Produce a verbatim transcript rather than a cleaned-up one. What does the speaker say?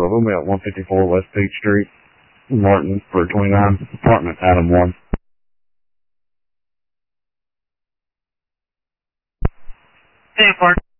for Lumia at one fifty-four West Page Street, Martin, for twenty-nine, apartment, Adam one. Hey, Martin.